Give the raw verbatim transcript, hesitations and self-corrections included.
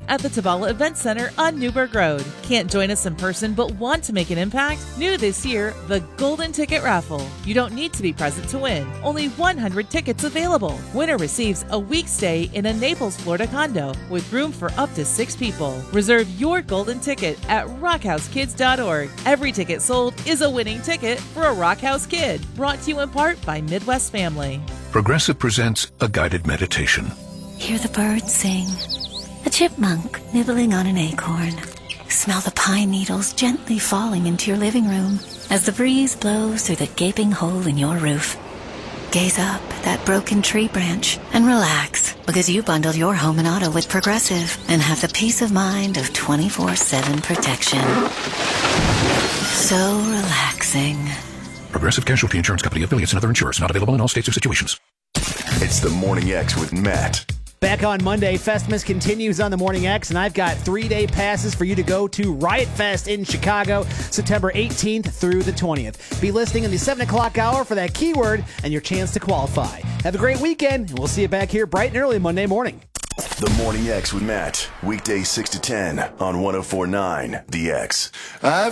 at the Tabala Event Center on Newburgh Road. Can't join us in person but want to make an impact? New this year, the Golden Ticket Raffle. You don't need to be present to win. Only one hundred tickets available. Winner receives a week stay in a Naples, Florida condo with room for up to six people. Reserve your golden ticket at rock house kids dot org. Every ticket sold is a winning ticket for a Rock House Kid. Brought to you in part by Midwest Family. Progressive presents a guided meditation. Hear the birds sing. A chipmunk nibbling on an acorn. Smell the pine needles gently falling into your living room as the breeze blows through the gaping hole in your roof. Gaze up at that broken tree branch and relax because you bundled your home and auto with Progressive and have the peace of mind of twenty-four seven protection. So relaxing. Progressive Casualty Insurance Company, affiliates, and other insurers. Not available in all states or situations. It's the Morning X with Matt. Back on Monday, Festmas continues on the Morning X, and I've got three-day passes for you to go to Riot Fest in Chicago, September eighteenth through the twentieth. Be listening in the seven o'clock hour for that keyword and your chance to qualify. Have a great weekend, and we'll see you back here bright and early Monday morning. The Morning X with Matt, weekdays six to ten on one oh four point nine The X. I've